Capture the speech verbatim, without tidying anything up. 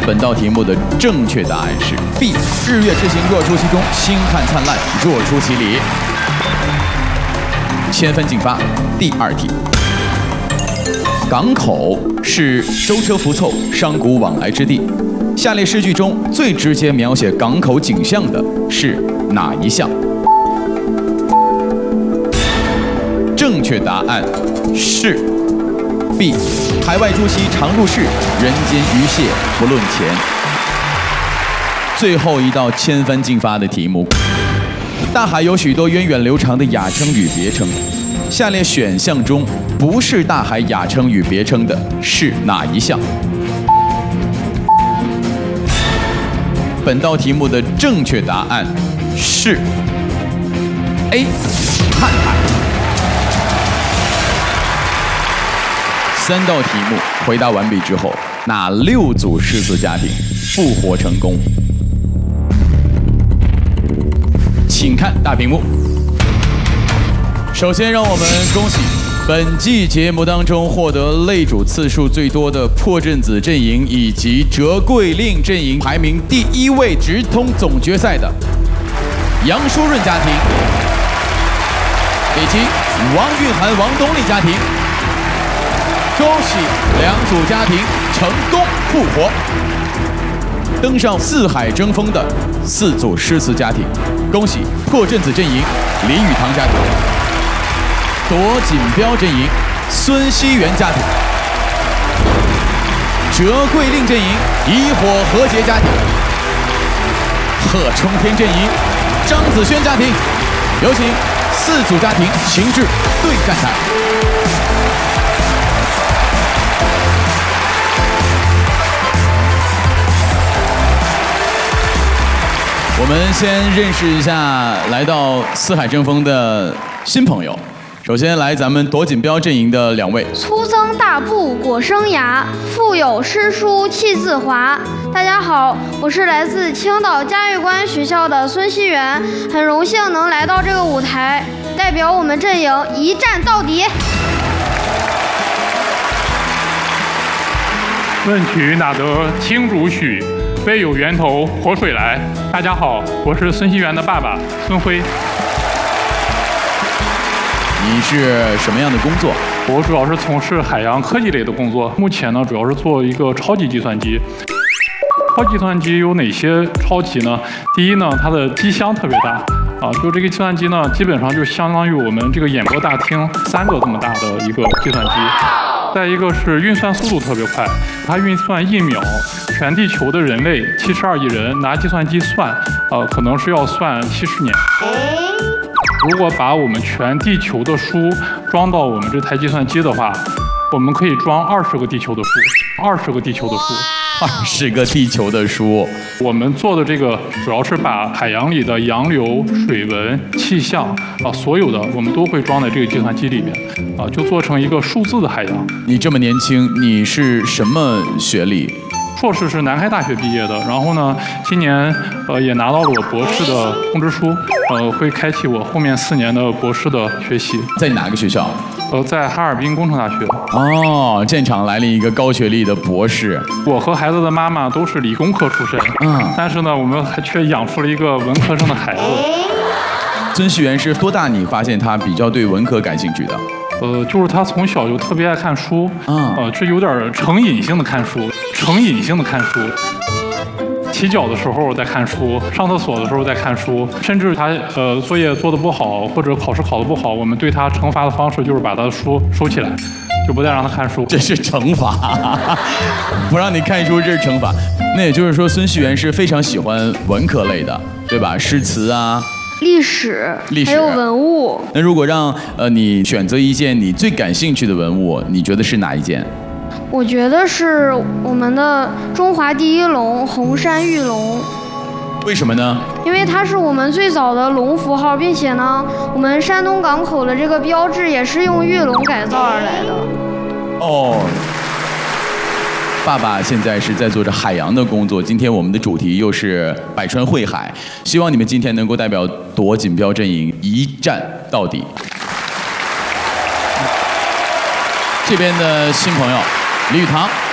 本道题目的正确答案是 B。日月之行，若出其中；星汉灿烂，若出其里。千分竞发，第二题。港口是舟车浮凑、商贾往来之地。下列诗句中最直接描写港口景象的是哪一项？正确答案是 B。海外诸溪常入市，人间鱼蟹不论钱。最后一道千分竞发的题目。大海有许多源远流长的雅称与别称，下列选项中不是大海雅称与别称的是哪一项？本道题目的正确答案是 A。瀚海。三道题目回答完毕之后，哪六组诗词家庭复活成功？请看大屏幕。首先，让我们恭喜本季节目当中获得擂主次数最多的破阵子阵营以及折桂令阵营排名第一位直通总决赛的杨淑润家庭，以及王韵涵、王东丽家庭。恭喜两组家庭成功复活，登上四海争锋的四组诗词家庭。恭喜破阵子阵营李雨堂家庭，夺锦标阵营孙熙元家庭，折桂令阵营以火和谐家庭，贺冲天阵营张子轩家庭。有请四组家庭行至对战台。我们先认识一下来到四海争锋的新朋友。首先来咱们夺锦标阵营的两位。 粗增大布裹生涯，腹有诗书气自华。大家好，我是来自青岛嘉峪关学校的孙熙元，很荣幸能来到这个舞台，代表我们阵营一战到底。 问渠哪得清竹许？背有源头活水来。大家好，我是孙熙元的爸爸孙辉。 你是什么样的工作？ 我主要是从事海洋科技类的工作，目前呢主要是做一个超级计算机。超级计算机有哪些超级呢？第一呢，它的机箱特别大啊，就这个计算机呢，基本上就相当于我们这个演播大厅三个这么大的一个计算机。再一个是运算速度特别快，它运算一秒，全地球的人类七十二亿人拿计算机算，呃，可能是要算七十年。如果把我们全地球的书装到我们这台计算机的话，我们可以装二十个地球的书，二十个地球的书， 二十个地球的书。 我们做的这个主要是把海洋里的洋流、水文、气象啊，所有的我们都会装在这个计算机里面啊，就做成一个数字的海洋。 你这么年轻，你是什么学历？ 硕士是南开大学毕业的，然后呢，今年呃也拿到了我博士的通知书，呃，会开启我后面四年的博士的学习。 在哪个学校？ 呃，在哈尔滨工程大学。 哦，现场来了一个高学历的博士。 我和孩子的妈妈都是理工科出身，嗯，但是呢，我们还却养出了一个文科生的孩子。 孙熙元是多大你发现他比较对文科感兴趣的？ 呃，就是他从小就特别爱看书， 嗯， 呃，这有点成瘾性的看书，成瘾性的看书。起脚的时候在看书，上厕所的时候在看书，甚至他呃作业做得不好或者考试考得不好，我们对他惩罚的方式就是把他的书收起来，就不再让他看书。 这是惩罚，不让你看书这是惩罚。那也就是说，孙熙元是非常喜欢文科类的，对吧？诗词啊。 历史， 历史还有文物。 那如果让呃你选择一件你最感兴趣的文物，你觉得是哪一件？ 我觉得是我们的中华第一龙红山玉龙。 为什么呢？ 因为它是我们最早的龙符号，并且呢，我们山东港口的这个标志也是用玉龙改造而来的。 哦。爸爸现在是在做着海洋的工作，今天我们的主题又是百川汇海，希望你们今天能够代表夺锦标阵营一战到底。这边的新朋友李雨堂。